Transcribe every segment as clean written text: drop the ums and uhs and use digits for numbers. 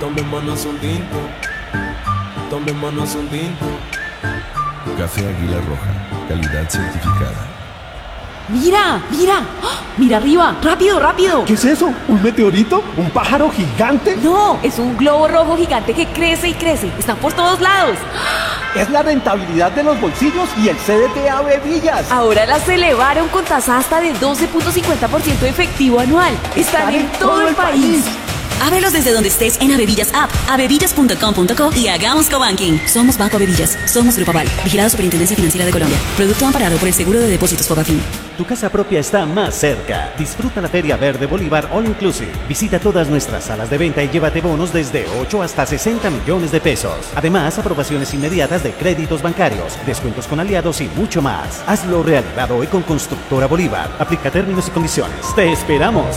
Tomémonos un tinto, tomémonos un tinto. Café Águila Roja, calidad certificada. ¡Mira! ¡Mira! ¡Ah! ¡Mira arriba! ¡Rápido, rápido! ¿Qué es eso? ¿Un meteorito? ¿Un pájaro gigante? No, es un globo rojo gigante que crece y crece. Está por todos lados. Es la rentabilidad de los bolsillos y el CDT Ave Villas. Ahora las elevaron con tasa hasta de 12.50% efectivo anual. Están en todo el país. Ábrelos desde donde estés en Avevillas App, avevillas.com.co y hagamos cobanking. Somos Banco Avevillas, somos Grupo Aval, vigilado Superintendencia Financiera de Colombia. Producto amparado por el Seguro de Depósitos Fogafín. Tu casa propia está más cerca. Disfruta la Feria Verde Bolívar All Inclusive. Visita todas nuestras salas de venta y llévate bonos desde 8 hasta 60 millones de pesos. Además, aprobaciones inmediatas de créditos bancarios, descuentos con aliados y mucho más. Hazlo realidad hoy con Constructora Bolívar. Aplica términos y condiciones. ¡Te esperamos!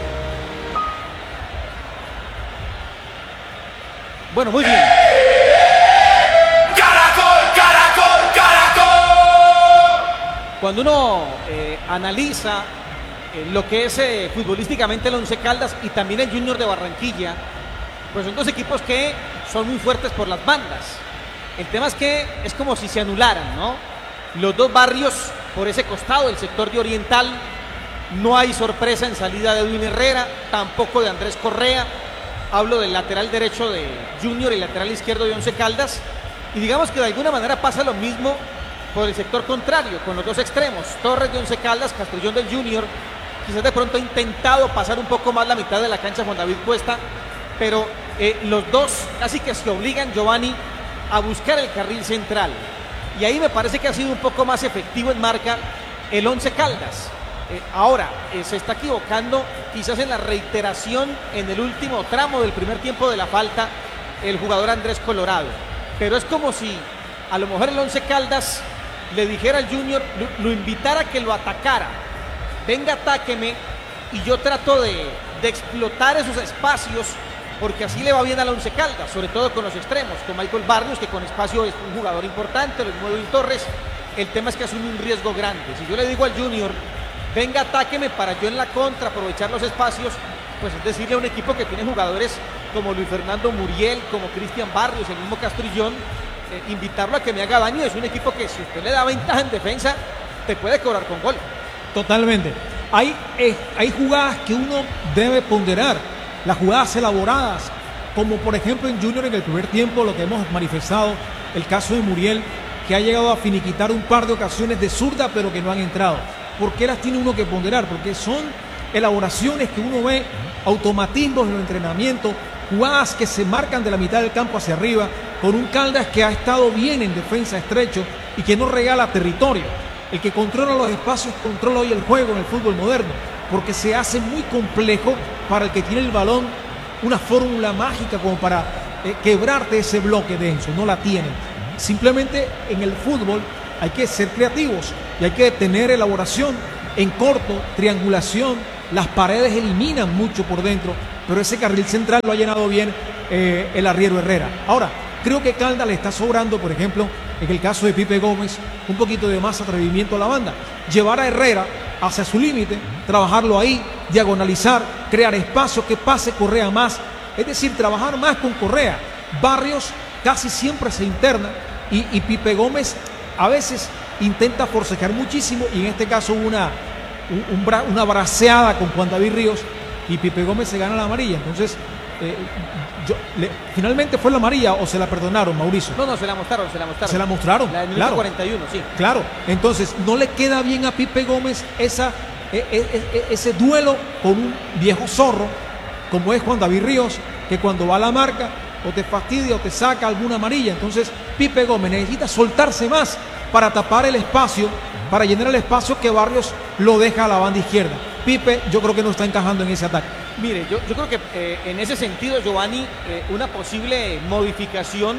Bueno, muy bien. ¡Caracol, caracol, caracol! Cuando uno analiza lo que es futbolísticamente el Once Caldas y también el Junior de Barranquilla, pues son dos equipos que son muy fuertes por las bandas. El tema es que es como si se anularan, ¿no? Los dos barrios por ese costado, el sector de Oriental, no hay sorpresa en salida de Edwin Herrera, tampoco de Andrés Correa. Hablo del lateral derecho de Junior y lateral izquierdo de Once Caldas. Y digamos que de alguna manera pasa lo mismo por el sector contrario, con los dos extremos. Torres de Once Caldas, Castrillón del Junior. Quizás de pronto ha intentado pasar un poco más la mitad de la cancha Juan David Cuesta, pero los dos casi que se obligan, Giovanni, a buscar el carril central. Y ahí me parece que ha sido un poco más efectivo en marca el Once Caldas. Ahora, se está equivocando quizás en la reiteración en el último tramo del primer tiempo de la falta el jugador Andrés Colorado. Pero es como si a lo mejor el Once Caldas le dijera al Junior, lo invitara a que lo atacara. Venga, atáqueme y yo trato de explotar esos espacios, porque así le va bien al Once Caldas, sobre todo con los extremos, con Michael Barrios, que con espacio es un jugador importante, lo mismo Edwin Torres. El tema es que asume un riesgo grande. Si yo le digo al Junior, venga, atáqueme para yo en la contra aprovechar los espacios, pues es decirle a un equipo que tiene jugadores como Luis Fernando Muriel, como Cristian Barrios, el mismo Castrillón, invitarlo a que me haga daño. Es un equipo que si usted le da ventaja en defensa, te puede cobrar con gol. Totalmente. Hay jugadas que uno debe ponderar, las jugadas elaboradas, como por ejemplo en Junior en el primer tiempo, lo que hemos manifestado, el caso de Muriel, que ha llegado a finiquitar un par de ocasiones de zurda, pero que no han entrado. ¿Por qué las tiene uno que ponderar? Porque son elaboraciones que uno ve, automatismos en los entrenamientos, jugadas que se marcan de la mitad del campo hacia arriba, con un Caldas que ha estado bien en defensa estrecho y que no regala territorio. El que controla los espacios controla hoy el juego en el fútbol moderno, porque se hace muy complejo para el que tiene el balón una fórmula mágica como para quebrarte ese bloque denso. No la tienen. Simplemente en el fútbol hay que ser creativos y hay que tener elaboración en corto, triangulación. Las paredes eliminan mucho por dentro, pero ese carril central lo ha llenado bien el arriero Herrera. Ahora, creo que Caldas le está sobrando, por ejemplo, en el caso de Pipe Gómez, un poquito de más atrevimiento a la banda. Llevar a Herrera hacia su límite, trabajarlo ahí, diagonalizar, crear espacio, que pase Correa más. Es decir, trabajar más con Correa. Barrios casi siempre se interna y Pipe Gómez a veces intenta forcejear muchísimo, y en este caso hubo una braceada con Juan David Ríos y Pipe Gómez se gana la amarilla. Entonces, finalmente fue la amarilla o se la perdonaron, Mauricio. No, se la mostraron. Se la mostraron, la del claro. 41, sí. Claro, entonces no le queda bien a Pipe Gómez ese duelo con un viejo zorro como es Juan David Ríos, que cuando va a la marca o te fastidia o te saca alguna amarilla. Entonces Pipe Gómez necesita soltarse más para tapar el espacio, para llenar el espacio que Barrios lo deja a la banda izquierda. Pipe yo creo que no está encajando en ese ataque. Mire, yo creo que en ese sentido, Giovanni, una posible modificación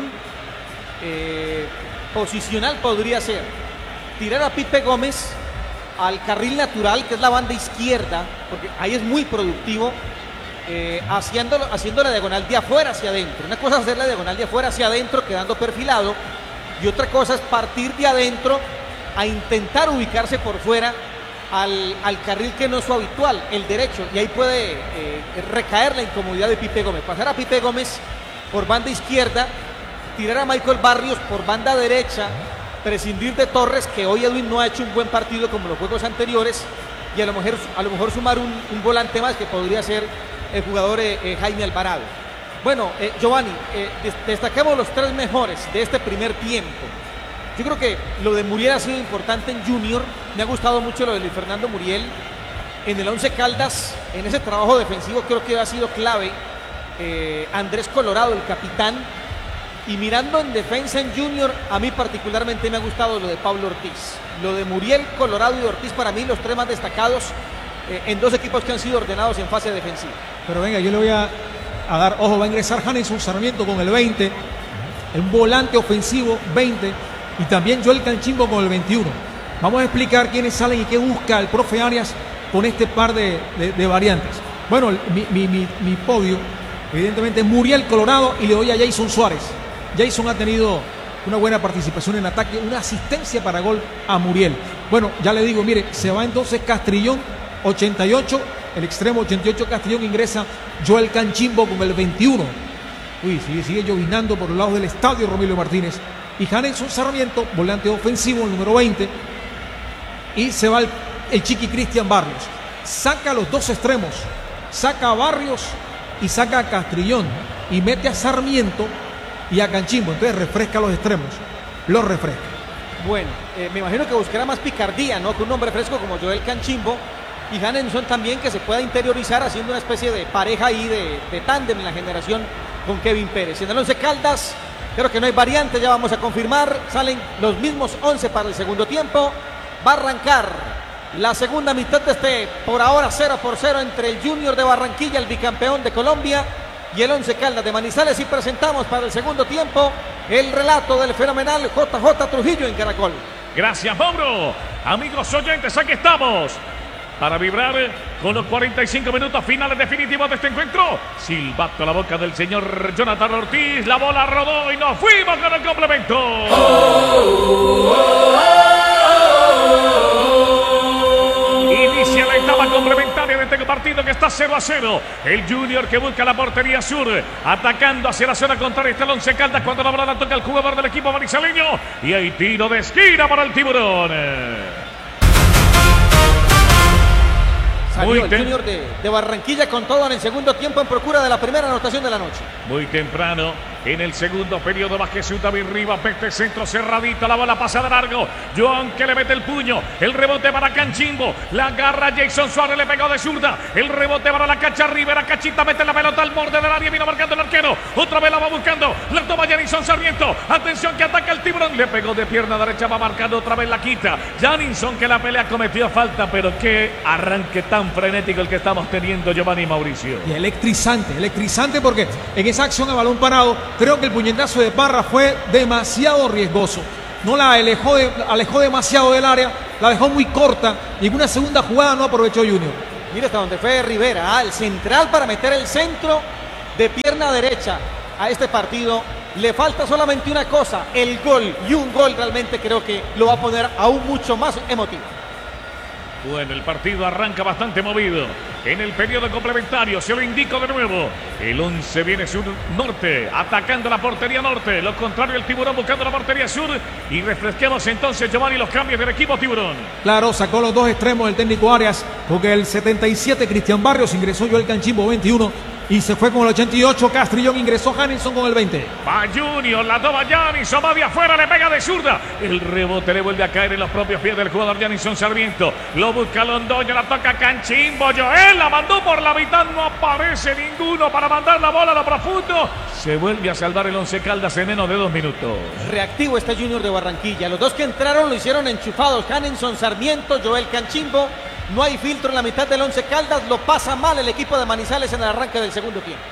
posicional podría ser tirar a Pipe Gómez al carril natural, que es la banda izquierda, porque ahí es muy productivo, haciendo la diagonal de afuera hacia adentro. Una cosa es hacer la diagonal de afuera hacia adentro, quedando perfilado, y otra cosa es partir de adentro a intentar ubicarse por fuera al carril que no es su habitual, el derecho, y ahí puede recaer la incomodidad de Pipe Gómez. Pasar a Pipe Gómez por banda izquierda, tirar a Michael Barrios por banda derecha, prescindir de Torres, que hoy Edwin no ha hecho un buen partido como los juegos anteriores, y a lo mejor sumar un volante más que podría ser el jugador Jaime Alvarado. Bueno, Giovanni, destacamos los 3 mejores de este primer tiempo. Yo creo que lo de Muriel ha sido importante en Junior. Me ha gustado mucho lo de Luis Fernando Muriel. En el Once Caldas, en ese trabajo defensivo, creo que ha sido clave Andrés Colorado, el capitán. Y mirando en defensa en Junior, a mí particularmente me ha gustado lo de Pablo Ortiz. Lo de Muriel, Colorado y Ortiz, para mí los 3 más destacados en 2 equipos que han sido ordenados en fase defensiva. Pero venga, yo le voy a dar, ojo, va a ingresar Janison Sarmiento con el 20, un volante ofensivo 20, y también Joel Canchimbo con el 21. Vamos a explicar quiénes salen y qué busca el profe Arias con este par de variantes. Bueno, mi podio, evidentemente, es Muriel, Colorado, y le doy a Jason Suárez. Jason ha tenido una buena participación en ataque, una asistencia para gol a Muriel. Bueno, ya le digo, mire, se va entonces Castrillón, 88, el extremo 88 Castrillón, ingresa Joel Canchimbo con el 21. Uy, sigue llovinando por los lados del estadio Romilio Martínez. Y Janelson Sarmiento, volante ofensivo, el número 20. Y se va el Chiqui Cristian Barrios. Saca los 2 extremos, saca a Barrios y saca a Castrillón. Y mete a Sarmiento y a Canchimbo. Entonces refresca los extremos, los refresca. Bueno, me imagino que buscará más picardía, ¿no? Con un hombre fresco como Joel Canchimbo y Janelson también, que se pueda interiorizar haciendo una especie de pareja ahí de tándem en la generación con Kevin Pérez. En el Once Caldas creo que no hay variante, ya vamos a confirmar, salen los mismos 11 para el segundo tiempo. Va a arrancar la segunda mitad de este, por ahora 0-0 entre el Junior de Barranquilla, el bicampeón de Colombia, y el Once Caldas de Manizales, y presentamos para el segundo tiempo el relato del fenomenal JJ Trujillo en Caracol. Gracias, Mauro. Amigos oyentes, aquí estamos para vibrar con los 45 minutos finales definitivos de este encuentro. Silbato a la boca del señor Jonathan Ortiz. La bola rodó y nos fuimos con el complemento. Inicia la etapa complementaria de este partido que está 0-0. El Junior que busca la portería sur, atacando hacia la zona contraria. Está el Once Caldas cuando la bola la toca el jugador del equipo manizaleño. Y hay tiro de esquina para el Tiburón. Salió el Junior de Barranquilla con todo en el segundo tiempo en procura de la primera anotación de la noche. Muy temprano en el segundo periodo, Vázquez David Rivas, peste centro cerradito, la bola pasa de largo. Joan que le mete el puño, el rebote para Canchimbo, la agarra Jason Suárez, le pegó de zurda, el rebote para la Cacha Rivera, Cachita mete la pelota al borde del área, vino marcando el arquero, otra vez la va buscando, la toma Janison Sarmiento, atención que ataca el Tiburón, le pegó de pierna derecha, va marcando otra vez la quita. Janison que la pelea cometió falta, pero qué arranque tan frenético el que estamos teniendo, Giovanni Mauricio. Y electrizante porque en esa acción a balón parado, creo que el puñetazo de Parra fue demasiado riesgoso. No la alejó demasiado del área, la dejó muy corta y en una segunda jugada no aprovechó Junior. Mira hasta donde fue Rivera, al central para meter el centro de pierna derecha a este partido. Le falta solamente una cosa, el gol, y un gol realmente creo que lo va a poner aún mucho más emotivo. Bueno, el partido arranca bastante movido. En el periodo complementario, se lo indico de nuevo. El 11 viene sur-norte, atacando la portería norte. Lo contrario, el Tiburón buscando la portería sur. Y refresquemos entonces, Giovanni, los cambios del equipo Tiburón. Claro, sacó los 2 extremos del técnico Arias, porque el 77 Cristian Barrios ingresó Joel Canchimbo 21. Y se fue con el 88, Castrillón ingresó Janison con el 20. Va Junior, la toma Janison, va de afuera, le pega de zurda. El rebote le vuelve a caer en los propios pies del jugador Janison Sarmiento. Lo busca Londoño, la toca Canchimbo. Joel la mandó por la mitad, no aparece ninguno para mandar la bola a lo profundo. Se vuelve a salvar el Once Caldas en menos de 2 minutos. Reactivo este Junior de Barranquilla. Los dos que entraron lo hicieron enchufados. Janison Sarmiento, Joel Canchimbo. No hay filtro en la mitad del Once Caldas, lo pasa mal el equipo de Manizales en el arranque del segundo tiempo.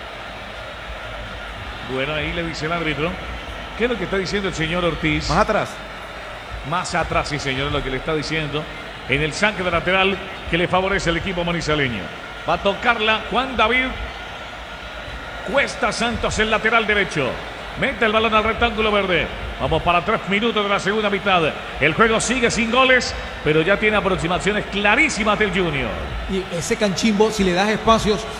Bueno, ahí le dice el árbitro. ¿Qué es lo que está diciendo el señor Ortiz? Más atrás. Más atrás, sí señor, es lo que le está diciendo. En el saque de lateral que le favorece el equipo manizaleño. Va a tocarla Juan David Cuesta Santos, el lateral derecho. Mete el balón al rectángulo verde. Vamos para 3 minutos de la segunda mitad. El juego sigue sin goles, pero ya tiene aproximaciones clarísimas del Junior. Y ese Canchimbo, si le das espacios,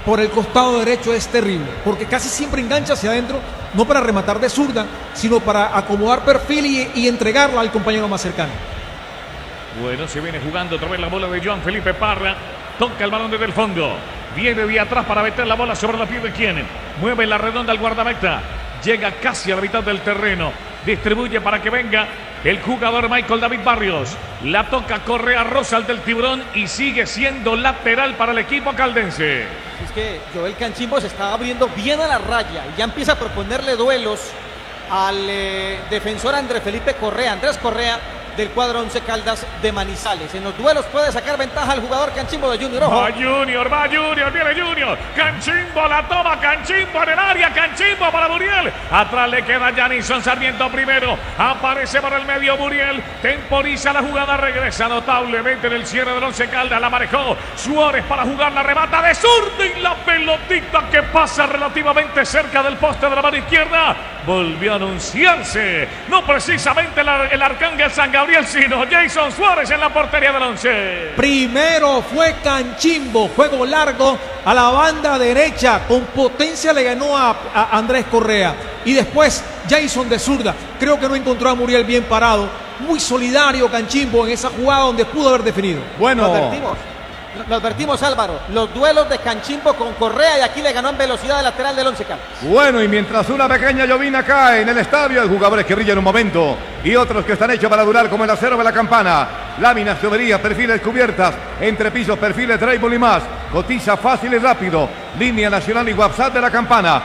por el costado derecho es terrible, porque casi siempre engancha hacia adentro, no para rematar de zurda, sino para acomodar perfil y entregarla al compañero más cercano. Bueno, se viene jugando otra vez la bola de Joan Felipe Parra. Toca el balón desde el fondo. Viene de atrás para meter la bola sobre la piel de quien. Mueve la redonda al guardameta. Llega casi a la mitad del terreno. Distribuye para que venga el jugador Michael David Barrios. La toca Correa Rosal del Tiburón y sigue siendo lateral para el equipo caldense. Es que Joel Canchimbo se está abriendo bien a la raya y ya empieza a proponerle duelos al defensor Andrés Felipe Correa. Andrés Correa, del cuadro Once Caldas de Manizales. En los duelos puede sacar ventaja al jugador Canchimbo de Junior. Ojo. Va Junior, viene Junior. Canchimbo la toma, Canchimbo en el área, Canchimbo para Muriel. Atrás le queda Janison Sarmiento primero. Aparece por el medio Muriel. Temporiza la jugada, regresa notablemente en el cierre del Once Caldas. La manejó Suárez para jugar, la remata de zurda y la pelotita que pasa relativamente cerca del poste de la mano izquierda. Volvió a anunciarse, no precisamente el Arcángel San Gabriel, sino Jason Suárez en la portería del Once. Primero fue Canchimbo, juego largo a la banda derecha, con potencia le ganó a Andrés Correa. Y después Jason de zurda, creo que no encontró a Muriel bien parado. Muy solidario Canchimbo en esa jugada donde pudo haber definido. Bueno, lo advertimos, Álvaro, los duelos de Canchimbo con Correa y aquí le ganó en velocidad de lateral del Once Caldas. Bueno, y mientras una pequeña llovina cae en el estadio, hay jugadores que brillan un momento y otros que están hechos para durar, como el acero de la campana. Láminas, tuberías, perfiles, cubiertas, entrepisos, perfiles, drywall y más. Cotiza fácil y rápido. Línea nacional y WhatsApp de la campana.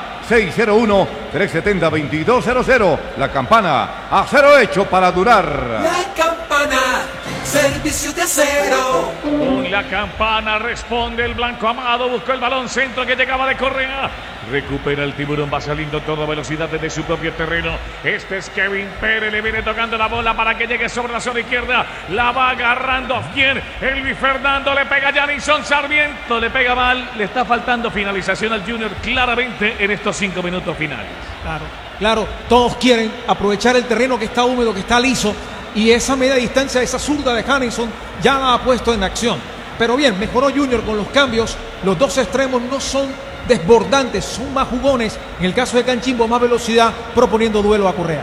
601-370-2200. La campana, acero hecho para durar. La campana, servicios de acero. Con la campana responde el Blanco Amado. Buscó el balón centro que llegaba de Correa. Recupera el Tiburón, va saliendo a toda velocidad desde su propio terreno. Este es Kevin Pérez, le viene tocando la bola para que llegue sobre la zona izquierda. La va agarrando bien Elvis Fernando, le pega Janison Sarmiento, le pega mal. Le está faltando finalización al Junior claramente en estos 5 minutos finales. Claro, todos quieren aprovechar el terreno que está húmedo, que está liso. Y esa media distancia, esa zurda de Janison ya la ha puesto en acción. Pero bien, mejoró Junior con los cambios. Los dos extremos no son desbordantes, son más jugones. En el caso de Canchimbo, más velocidad, proponiendo duelo a Correa.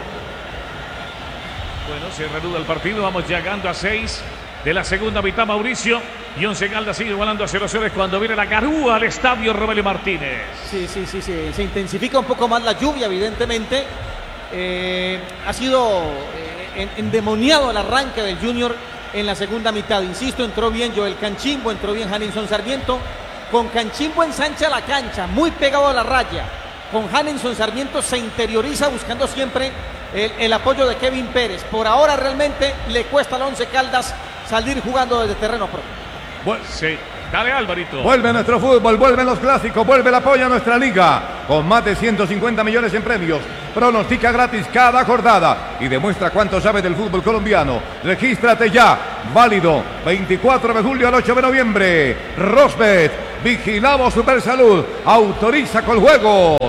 Bueno, se reanuda el partido. Vamos llegando a 6 de la segunda mitad, Mauricio. Y Once Caldas sigue igualando a 0-0 cuando viene la garúa al estadio Romelio Martínez. Sí. Se intensifica un poco más la lluvia, evidentemente. Ha sido endemoniado el arranque del Junior en la segunda mitad. Insisto, entró bien Joel Canchimbo, entró bien Janison Sarmiento. Con Canchimbo ensancha la cancha, muy pegado a la raya. Con Janison Sarmiento se interioriza buscando siempre el apoyo de Kevin Pérez. Por ahora realmente le cuesta al Once Caldas salir jugando desde terreno propio. Bueno, sí. Dale, Alvarito. Vuelve nuestro fútbol, vuelven los clásicos, vuelve el apoyo a nuestra liga. Con más de 150 millones en premios. Pronostica gratis cada jornada y demuestra cuánto sabe del fútbol colombiano. Regístrate ya. Válido 24 de julio al 8 de noviembre. Rosbet, vigilamos Supersalud. Autoriza con juegos.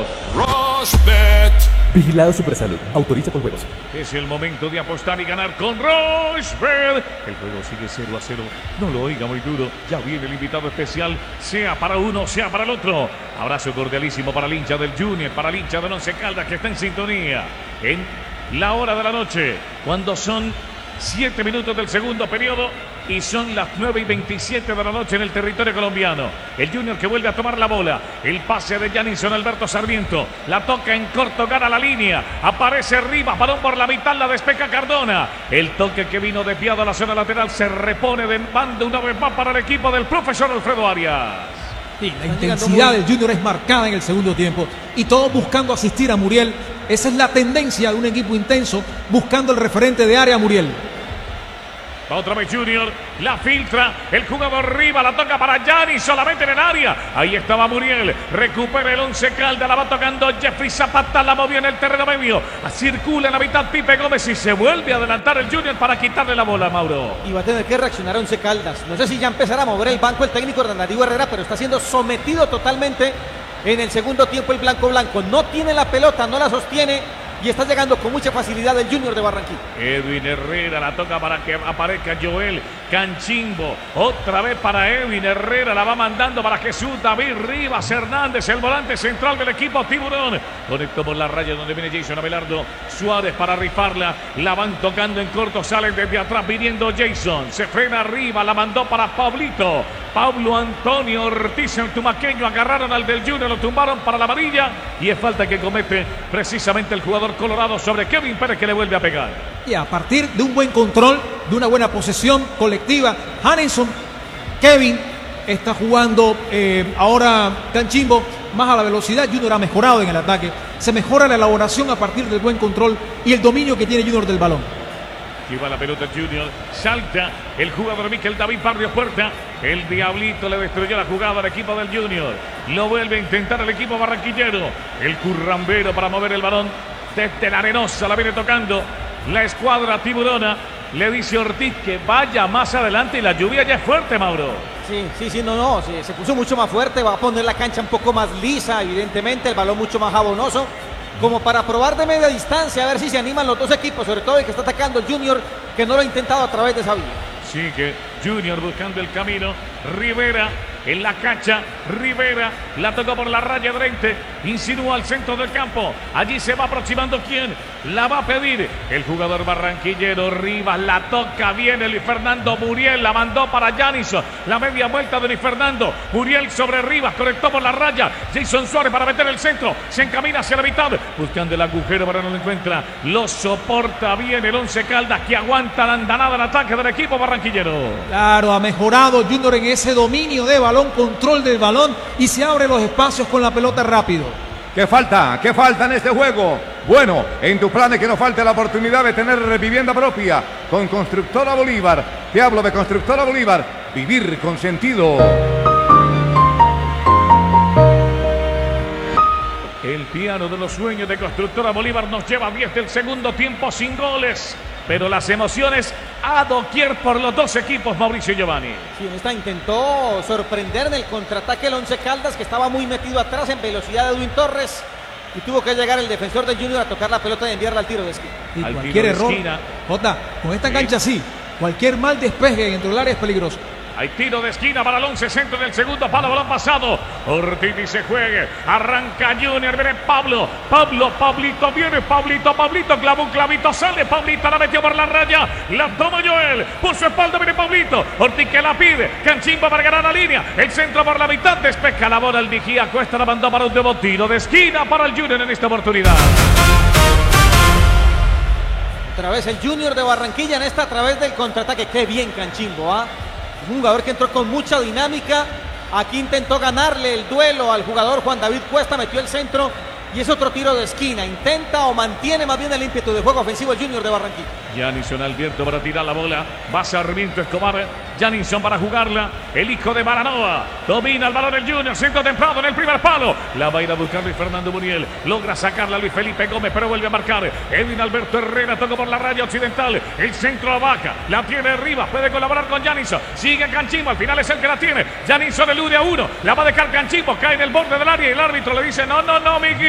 Rosbet. Vigilado Supersalud. Autoriza con juegos. Es el momento de apostar y ganar con Rosbet. El juego sigue 0-0. No lo oiga muy duro. Ya viene el invitado especial. Sea para uno, sea para el otro. Abrazo cordialísimo para el hincha del Junior, para el hincha del Once Caldas que está en sintonía. En la hora de la noche, cuando son 7 minutos del segundo periodo y son las 9:27 de la noche en el territorio colombiano. El Junior que vuelve a tomar la bola. El pase de Janison Alberto Sarmiento. La toca en corto, gana la línea. Aparece Rivas, balón por la mitad, la despeja Cardona. El toque que vino desviado a la zona lateral se repone de banda una vez más para el equipo del profesor Alfredo Arias. Sí, la intensidad del Junior es marcada en el segundo tiempo y todos buscando asistir a Muriel. Esa es la tendencia de un equipo intenso, buscando el referente de área, Muriel. Otra vez Junior, la filtra, el jugador Riva, la toca para Gianni, solamente en el área. Ahí estaba Muriel, recupera el Once Caldas, la va tocando Jeffrey Zapata, la movió en el terreno medio. Circula en la mitad Pipe Gómez y se vuelve a adelantar el Junior para quitarle la bola, Mauro. Y va a tener que reaccionar Once Caldas. No sé si ya empezará a mover el banco el técnico Hernán Darío Herrera, pero está siendo sometido totalmente en el segundo tiempo el Blanco. No tiene la pelota, no la sostiene. Y está llegando con mucha facilidad el Junior de Barranquilla. Edwin Herrera la toca para que aparezca Joel. Canchimbo, otra vez para Edwin Herrera, la va mandando para Jesús David Rivas Hernández, el volante central del equipo Tiburón. Conectó por la raya donde viene Jason Abelardo Suárez para rifarla, la van tocando en corto, salen desde atrás viniendo Jason, se frena arriba, la mandó para Pablito. Pablo Antonio Ortiz, el tumaqueño, agarraron al del Junior, lo tumbaron para la amarilla y es falta que comete precisamente el jugador colorado sobre Kevin Pérez, que le vuelve a pegar. Y a partir de un buen control, de una buena posesión colectiva, Hanenson, Kevin está jugando ahora Canchimbo más a la velocidad. Junior ha mejorado en el ataque, se mejora la elaboración a partir del buen control y el dominio que tiene Junior del balón. Lleva la pelota Junior, salta el jugador Miquel David Barrio Puerta, el Diablito le destruyó la jugada al equipo del Junior, lo vuelve a intentar el equipo barranquillero, el currambero para mover el balón desde la arenosa, la viene tocando la escuadra tiburona, le dice Ortiz que vaya más adelante y la lluvia ya es fuerte, Mauro. Sí, se puso mucho más fuerte, va a poner la cancha un poco más lisa, evidentemente, el balón mucho más jabonoso, como para probar de media distancia, a ver si se animan los dos equipos, sobre todo el que está atacando el Junior, que no lo ha intentado a través de esa vía. Sigue Junior buscando el camino, Rivera en la cacha, Rivera la tocó por la raya de 20, insinúa al centro del campo, allí se va aproximando quien la va a pedir, el jugador barranquillero Rivas, la toca bien Luis Fernando Muriel, la mandó para Janison, la media vuelta de Luis Fernando, Muriel sobre Rivas, conectó por la raya, Jason Suárez para meter el centro, se encamina hacia la mitad, buscando el agujero pero no lo encuentra, lo soporta bien el Once Caldas, que aguanta la andanada en ataque del equipo barranquillero. Claro, ha mejorado Junior en ese dominio de balón, control del balón y se abren los espacios con la pelota rápido. ¿Qué falta? ¿Qué falta en este juego? Bueno, en tus planes que no falte la oportunidad de tener vivienda propia con Constructora Bolívar. Te hablo de Constructora Bolívar. Vivir con sentido. El piano de los sueños de Constructora Bolívar nos lleva a 10 del segundo tiempo sin goles. Pero las emociones a doquier por los dos equipos, Mauricio Giovanni. Sí, en esta intentó sorprender en el contraataque el Once Caldas, que estaba muy metido atrás en velocidad de Edwin Torres. Y tuvo que llegar el defensor del Junior a tocar la pelota y enviarla al tiro de esquina. Y cualquier error, Jota, con esta cancha sí, cualquier mal despeje dentro del área es peligroso. Hay tiro de esquina para el 11, centro del segundo palo, balón pasado. Ortiz dice juegue, arranca Junior, viene Pablito, viene Pablito, clavó un clavito, sale Pablito, la metió por la raya, la toma Joel, por su espalda viene Pablito, Ortiz que la pide, Canchimbo para ganar la línea, el centro por la mitad, despeja la bola el vigía, Cuesta la mandó para un nuevo tiro de esquina para el Junior en esta oportunidad. Otra vez el Junior de Barranquilla en esta a través del contraataque, qué bien Canchimbo, ¿ah? Un jugador que entró con mucha dinámica. Aquí intentó ganarle el duelo al jugador Juan David Cuesta, metió el centro y es otro tiro de esquina. Intenta o mantiene más bien el ímpetu de juego ofensivo el Junior de Barranquilla. Janison Alberto para tirar la bola, va Sarmiento Escobar, Janison para jugarla, el hijo de Baranoa, domina el balón el Junior, centro temprano en el primer palo, la va a ir a buscar Luis Fernando Muriel, logra sacarla Luis Felipe Gómez, pero vuelve a marcar, Edwin Alberto Herrera, toca por la raya occidental, el centro a Vaca, la tiene arriba, puede colaborar con Janison, sigue Canchimbo, al final es el que la tiene, Janison elude a uno, la va a dejar Canchimbo, cae en el borde del área y el árbitro le dice no, Miguel.